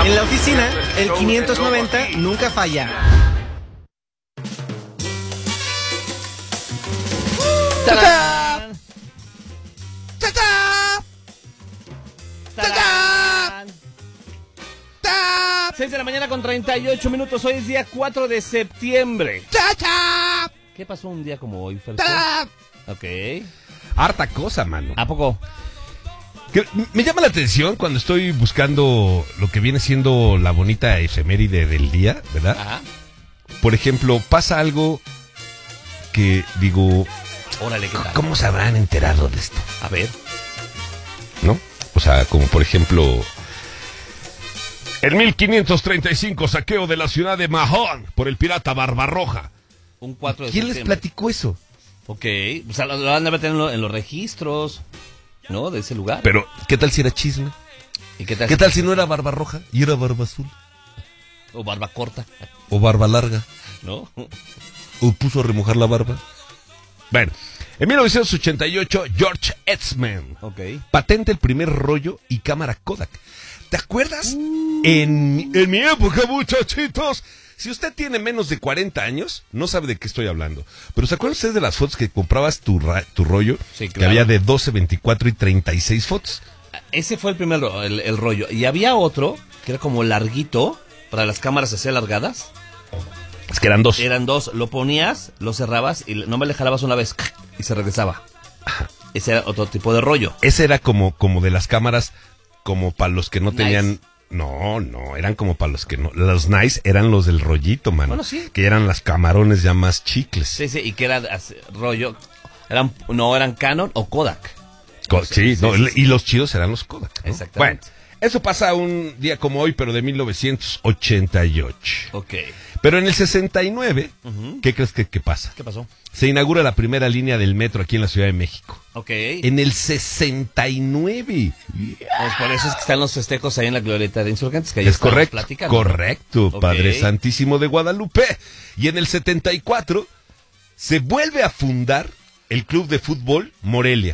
En la oficina, el 590 nunca falla. ¡Tachán! ¡Tachán! ¡Tachán! 6 de la mañana con 38 minutos. Hoy es día 4 de septiembre. ¡Chacha! ¿Qué pasó un día como hoy, Fercho? Ok. Harta cosa, mano. ¿A poco? Me llama la atención cuando estoy buscando lo que viene siendo la bonita efeméride del día, ¿verdad? Ajá. Por ejemplo, pasa algo que digo, Órale, ¿qué tal? ¿cómo se habrán enterado de esto? A ver. ¿No? O sea, como por ejemplo, en 1535 saqueo de la ciudad de Mahón por el pirata Barbarroja. Un 4 de ¿Quién les septiembre. platicó eso? Ok. O sea, lo van a meter en los registros, ¿no? De ese lugar. Pero, ¿qué tal si era chisme? ¿Y qué tal? ¿Qué tal si no era Barba Roja y era Barba Azul? O barba corta, ¿O Barba Larga? ¿no? ¿O puso a remojar la barba? Bueno, en 1988, George Eastman Ok. patenta el primer rollo y cámara Kodak. ¿Te acuerdas? En mi época, muchachitos, si usted tiene menos de 40 años, no sabe de qué estoy hablando. Pero ¿se acuerdan ustedes de las fotos que comprabas tu rollo? Sí, Que claro. había de 12, 24 y 36 fotos. Ese fue el primer el rollo. Y había otro que era como larguito para las cámaras así alargadas. Es que eran dos. Eran dos. Lo ponías, lo cerrabas y nomás le jalabas una vez y se regresaba. Ese era otro tipo de rollo. Ese era como de las cámaras, como para los que no Nice. tenían... No, eran como para los que no... Los nice eran los del rollito, mano. Bueno, sí. Que eran las camarones ya más chicles. Sí, sí, y que era rollo. Eran Canon o Kodak. Sí, y los chidos eran los Kodak, ¿no? Exactamente. Bueno, eso pasa un día como hoy, pero de 1988. Ok. Pero en el 69, ¿qué crees que pasa? ¿Qué pasó? Se inaugura la primera línea del metro aquí en la Ciudad de México. Ok. En el 69. Pues por eso es que están los festejos ahí en la glorieta de Insurgentes, que ahí Es estamos correcto, platicando. correcto, Ok. Padre Santísimo de Guadalupe. Y en el 74 se vuelve a fundar el Club de Fútbol Morelia.